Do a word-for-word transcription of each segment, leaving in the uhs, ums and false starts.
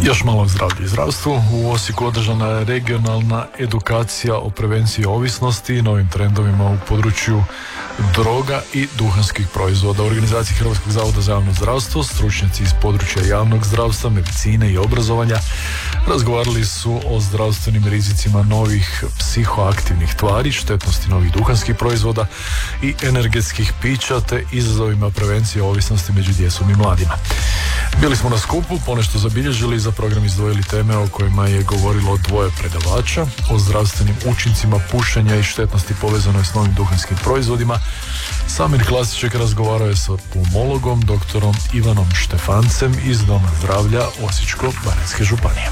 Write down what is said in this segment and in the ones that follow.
Još malo o zdravlju i zdravstvu. U Osijeku održana je regionalna edukacija o prevenciji ovisnosti i novim trendovima u području droga i duhanskih proizvoda. U organizaciji Hrvatskog zavoda za javno zdravstvo stručnjaci iz područja javnog zdravstva, medicine i obrazovanja razgovarali su o zdravstvenim rizicima novih psihoaktivnih tvari, štetnosti novih duhanskih proizvoda i energetskih pića te izazovima prevencije ovisnosti među djecom i mladima. Bili smo na skupu, ponešto zabilježili, za program izdvojili teme o kojima je govorilo dvoje predavača, o zdravstvenim učincima pušenja i štetnosti povezanoj s novim duhanskim proizvodima. Samir Klasiček razgovarao je sa pulmologom, doktorom Ivanom Štefancem iz Doma zdravlja Osječko-baranjske županije.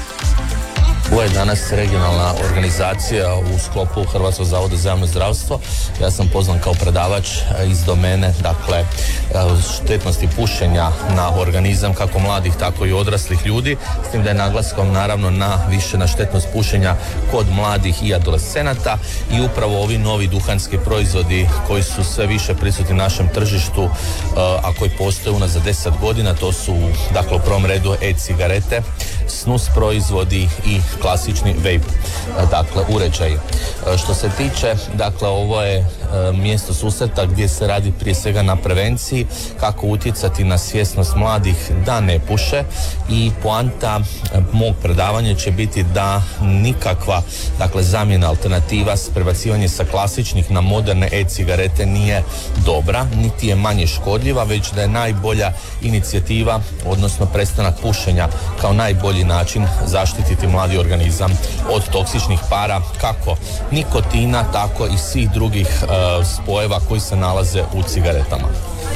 Ovo je danas regionalna organizacija u sklopu Hrvatskog zavoda za javno zdravstvo. Ja sam pozvan kao predavač iz domene, dakle, štetnosti pušenja na organizam kako mladih, tako i odraslih ljudi, s tim da je naglaskom naravno na više na štetnost pušenja kod mladih i adolescenata i upravo ovi novi duhanski proizvodi koji su sve više prisutni na našem tržištu, a koji postoje unazad deset godina, to su, dakle, u prvom redu e-cigarete, snus proizvodi i klasični vape, dakle, uređaj. Što se tiče, dakle, ovo je mjesto susreta gdje se radi prije svega na prevenciji, kako utjecati na svjesnost mladih da ne puše, i poanta mog predavanja će biti da nikakva, dakle, zamjena, alternativa s prebacivanje sa klasičnih na moderne e-cigarete nije dobra, niti je manje škodljiva, već da je najbolja inicijativa, odnosno prestanak pušenja kao najbolji način zaštititi mladi organizam od toksičnih para, kako nikotina, tako i svih drugih uh, spojeva koji se nalaze u cigaretama.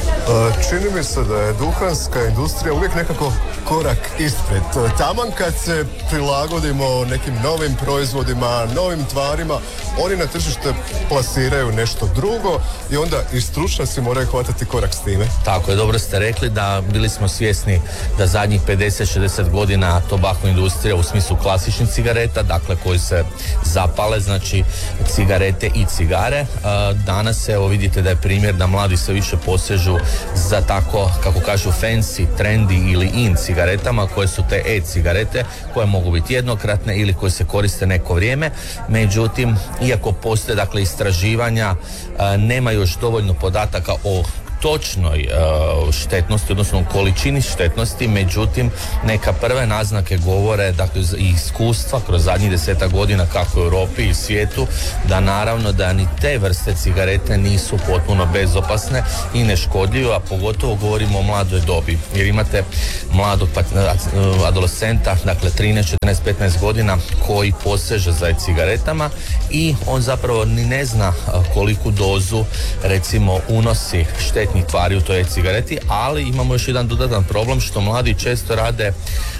Čini mi se da je duhanska industrija uvijek nekako korak ispred. Taman kad se prilagodimo nekim novim proizvodima, novim tvarima, oni na tržište plasiraju nešto drugo i onda i stručnjaci moraju hvatati korak s time. Tako je, dobro ste rekli da bili smo svjesni da zadnjih pedeset šezdeset godina tobako industrija u smislu klasičnih cigareta, dakle, koji se zapale, znači cigarete i cigare. Danas, evo, vidite da je primjer da mladi sve više posežu za tako, kako kažu, fancy, trendy ili in cigaretama, koje su te e-cigarete, koje mogu biti jednokratne ili koje se koriste neko vrijeme. Međutim, iako postoje, dakle, istraživanja, nema još dovoljno podataka o točnoj uh, štetnosti, odnosno količini štetnosti, međutim neka prve naznake govore, dakle, i iskustva kroz zadnjih desetak godina kako u Europi i svijetu, da naravno da ni te vrste cigarete nisu potpuno bezopasne i neškodljive, a pogotovo govorimo o mladoj dobi, jer imate mladog adolescenta, dakle trinaest, četrnaest, petnaest godina, koji poseže za cigaretama i on zapravo ni ne zna koliku dozu, recimo, unosi štetnih tvari u toj cigareti, ali imamo još jedan dodatan problem, što mladi često rade,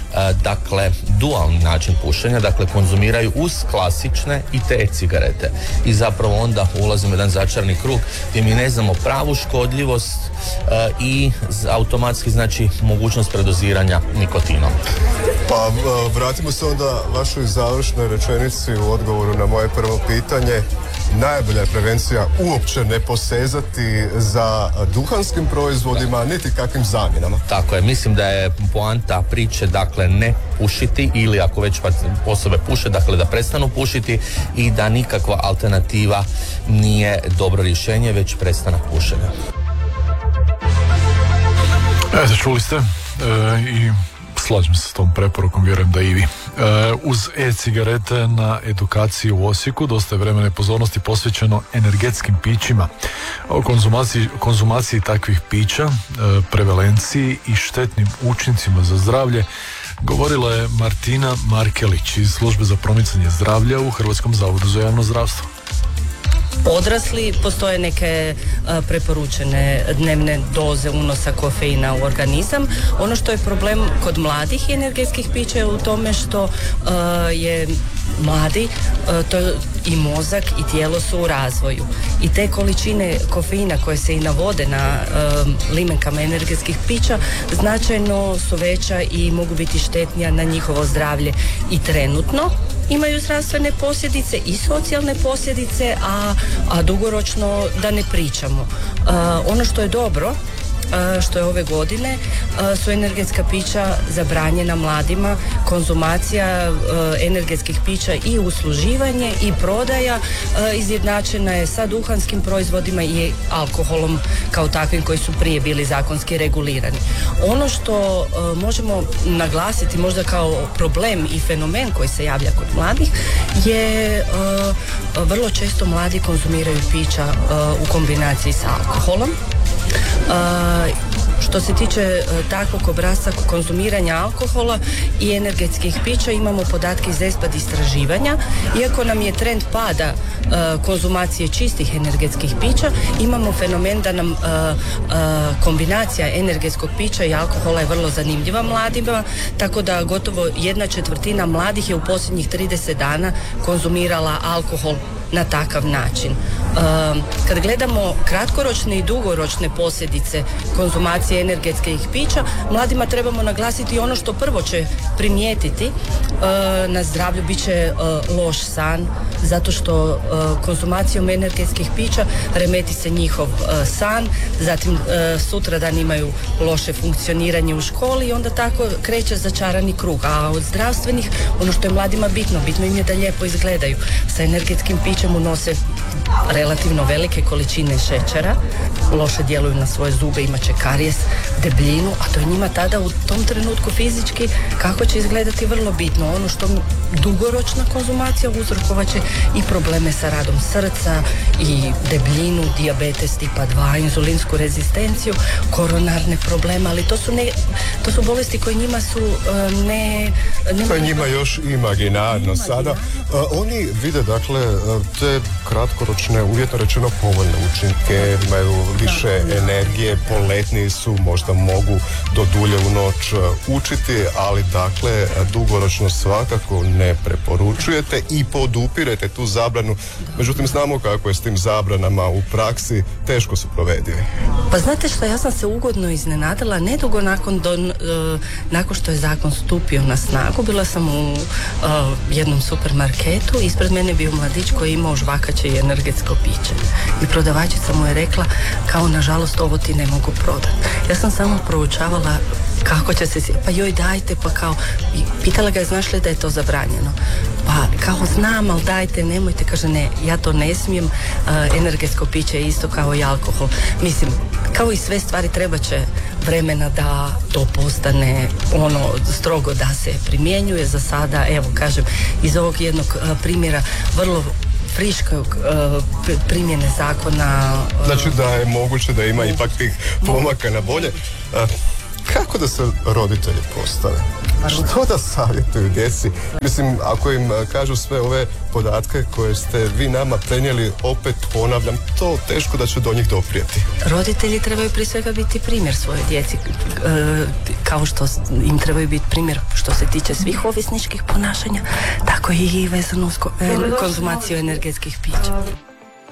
dakle, dualni način pušenja, dakle, konzumiraju uz klasične i te cigarete i zapravo onda ulazimo u jedan začarani krug gdje mi ne znamo pravu škodljivost i automatski, znači, mogućnost predoziranja nikotinom. Pa vratimo se onda vašoj završnoj rečenici u odgovoru na moje prvo pitanje. Najbolja je prevencija uopće ne posezati za duhanskim proizvodima, niti kakvim zamjenama. Tako je, mislim da je poanta priče, dakle, ne pušiti, ili ako već osobe puše, dakle, da prestanu pušiti i da nikakva alternativa nije dobro rješenje, već prestanak pušenja. Eto, čuli ste, e, i slažem se s tom preporukom, vjerujem da i vi. E, uz e-cigarete na edukaciji u Osijeku dosta je vremena i pozornosti posvećeno energetskim pićima. O konzumaciji, konzumaciji takvih pića, e, prevalenciji i štetnim učincima za zdravlje govorila je Martina Markelić iz Službe za promicanje zdravlja u Hrvatskom zavodu za javno zdravstvo. Odrasli, postoje neke uh, preporučene dnevne doze unosa kofeina u organizam. Ono što je problem kod mladih energetskih pića je u tome što uh, je mladi, uh, to i mozak i tijelo su u razvoju. I te količine kofeina koje se i navode na uh, limenkama energetskih pića značajno su veća i mogu biti štetnija na njihovo zdravlje i trenutno imaju zdravstvene posljedice i socijalne posljedice, a, a dugoročno da ne pričamo. Uh, ono što je dobro e, što je ove godine e, su energetska pića zabranjena mladima, konzumacija e, energetskih pića i usluživanje i prodaja e, izjednačena je sa duhanskim proizvodima i alkoholom kao takvim koji su prije bili zakonski regulirani. Ono što e, možemo naglasiti možda kao problem i fenomen koji se javlja kod mladih je e, vrlo često mladi konzumiraju pića e, u kombinaciji sa alkoholom. E, Što se tiče e, takvog obrasca konzumiranja alkohola i energetskih pića, imamo podatke iz ESPAD istraživanja. Iako nam je trend pada e, konzumacije čistih energetskih pića, imamo fenomen da nam e, e, kombinacija energetskog pića i alkohola je vrlo zanimljiva mladima, tako da gotovo jedna četvrtina mladih je u posljednjih trideset dana konzumirala alkohol na takav način. E, kad gledamo kratkoročne i dugoročne posljedice konzumacije energetskih pića, mladima trebamo naglasiti ono što prvo će primijetiti e, na zdravlju bit će e, loš san, zato što e, konzumacijom energetskih pića remeti se njihov e, san, zatim e, sutradan imaju loše funkcioniranje u školi i onda tako kreće začarani krug. A od zdravstvenih, ono što je mladima bitno, bitno im je da lijepo izgledaju. Sa energetskim pićem unose relativno velike količine šećera, loše djeluju na svoje zube, imat će karijes, debljinu, a to je njima tada u tom trenutku fizički kako će izgledati vrlo bitno. Ono što dugoročna konzumacija uzrokovat će i probleme sa radom srca i debljinu, dijabetes tipa dva, inzulinsku rezistenciju, koronarne probleme, ali to su, ne, to su bolesti koje njima su uh, ne... ne to je njima još imaginarno sada. Uh, oni vide dakle te kratkoročne, uvjetno rečeno povoljne učinke, imaju više da, energije, poletniji su, možda mogu do dulje u noć učiti, ali dakle dugoročno svakako ne preporučujete i podupirete tu zabranu. Međutim, znamo kako je s tim zabranama u praksi, teško su provedivi. Pa znate što, ja sam se ugodno iznenadila nedugo nakon, don, uh, nakon što je zakon stupio na snagu. Bila sam u uh, jednom supermarketu, ispred mene bio mladić koji je imao žvakaće i energetsko piće. I prodavačica mu je rekla kao, nažalost, ovo ti ne mogu prodati. Ja sam samo proučavala kako će se, pa joj dajte, pa kao, pitala ga je, znaš li da je to zabranjeno? Pa kao, znam, ali dajte, nemojte. Kaže, ne, ja to ne smijem, uh, energetsko piće je isto kao i alkohol. Mislim, kao i sve stvari, treba će vremena da to postane ono strogo da se primjenjuje. Za sada, evo, kažem, iz ovog jednog uh, primjera vrlo friškog uh, primjene zakona. Uh, znači da je moguće da ima ipak tih pomaka na bolje. Uh, Kako da se roditelji postave? Što da savjetuju djeci? Mislim, ako im kažu sve ove podatke koje ste vi nama prenijeli, opet ponavljam, to teško da će do njih doprijeti. Roditelji trebaju prije svega biti primjer svoje djeci, e, kao što im trebaju biti primjer što se tiče svih ovisničkih ponašanja, tako i vezano uz konzumaciju energetskih pića.